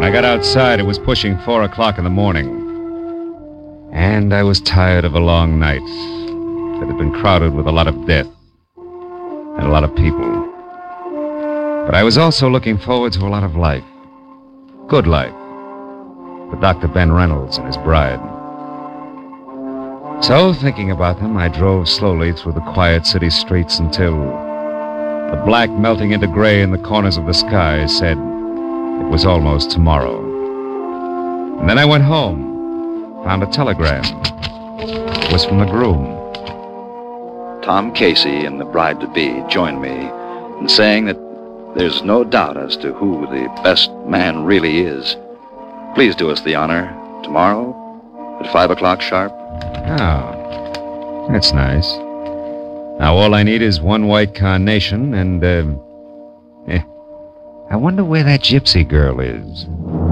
When I got outside, it was pushing 4 o'clock in the morning. And I was tired of a long night that had been crowded with a lot of death and a lot of people. But I was also looking forward to a lot of life. Good life. For Dr. Ben Reynolds and his bride. So, thinking about them, I drove slowly through the quiet city streets until the black melting into gray in the corners of the sky said it was almost tomorrow. And then I went home, found a telegram. It was from the groom. Tom Casey and the bride-to-be joined me in saying that there's no doubt as to who the best man really is. Please do us the honor tomorrow at 5 o'clock sharp. Oh, that's nice. Now all I need is one white carnation and, I wonder where that gypsy girl is.